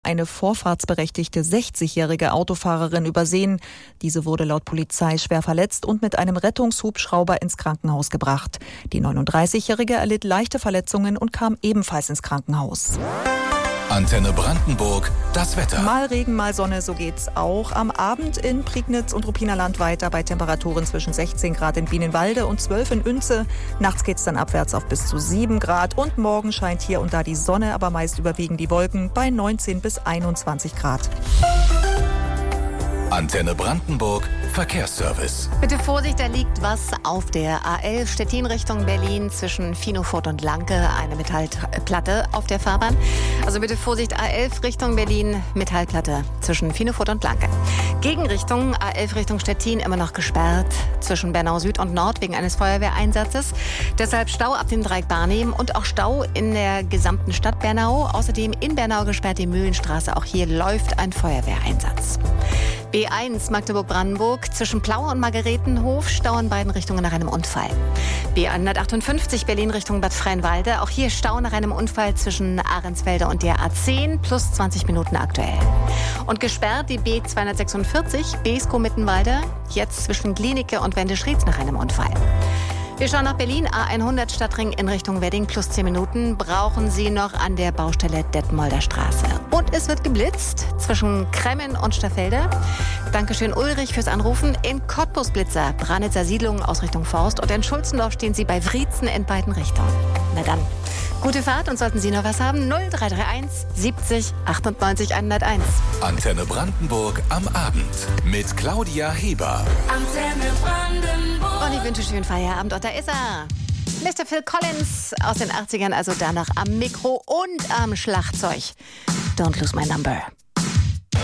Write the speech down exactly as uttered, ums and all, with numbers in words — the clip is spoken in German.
eine vorfahrtsberechtigte sechzigjährige Autofahrerin übersehen. Diese wurde laut Polizei schwer verletzt und mit einem Rettungshubschrauber ins Krankenhaus gebracht. Die neununddreißigjährige erlitt leichte Verletzungen und kam ebenfalls ins Krankenhaus. Antenne Brandenburg, das Wetter. Mal Regen, mal Sonne, so geht's auch. Am Abend in Prignitz und Ruppiner weiter bei Temperaturen zwischen sechzehn Grad in Bienenwalde und zwölf inÜnze. Nachts geht's dann abwärts auf bis zu sieben Grad. Und morgen scheint hier und da die Sonne, aber meist überwiegen die Wolken bei neunzehn bis einundzwanzig Grad. Antenne Brandenburg, Verkehrsservice. Bitte Vorsicht, da liegt was auf der A elf Stettin Richtung Berlin zwischen Finofurt und Lanke. Eine Metallplatte auf der Fahrbahn. Also bitte Vorsicht, A elf Richtung Berlin, Metallplatte zwischen Finofurt und Lanke. Gegenrichtung A elf Richtung Stettin immer noch gesperrt zwischen Bernau Süd und Nord wegen eines Feuerwehreinsatzes. Deshalb Stau ab dem Dreieck Barnehm und auch Stau in der gesamten Stadt Bernau. Außerdem in Bernau gesperrt die Mühlenstraße. Auch hier läuft ein Feuerwehreinsatz. B eins Magdeburg-Brandenburg zwischen Plaue und Margaretenhof, Stau in beiden Richtungen nach einem Unfall. B hundertachtundfünfzig Berlin Richtung Bad Freienwalde, auch hier Stau nach einem Unfall zwischen Ahrensfelde und der A zehn, plus zwanzig Minuten aktuell. Und gesperrt die B zweihundertsechsundvierzig Beeskow-Mittenwalde, jetzt zwischen Glienicke und Wendischrieds nach einem Unfall. Wir schauen nach Berlin, A hundert Stadtring in Richtung Wedding, plus zehn Minuten, brauchen Sie noch an der Baustelle Detmolder Straße. Und es wird geblitzt zwischen Kremmen und Staffelder. Dankeschön Ulrich fürs Anrufen. In Cottbus Blitzer, Branitzer Siedlung aus Richtung Forst und in Schulzendorf stehen Sie bei Wriezen in beiden Richtungen. Na dann, gute Fahrt und sollten Sie noch was haben, null drei drei eins siebzig achtundneunzig hunderteins. Antenne Brandenburg am Abend mit Claudia Heber. Antenne Brandenburg. Und ich wünsche schönen Feierabend. Und da ist er. Mister Phil Collins aus den achtzigern, also danach am Mikro und am Schlagzeug. Don't lose my number.